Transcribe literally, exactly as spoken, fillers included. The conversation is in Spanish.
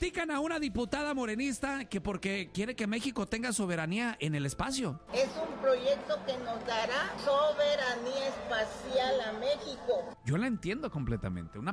critican a una diputada morenista que porque quiere que México tenga soberanía en el espacio. Es un proyecto que nos dará soberanía espacial a México. Yo la entiendo completamente. Una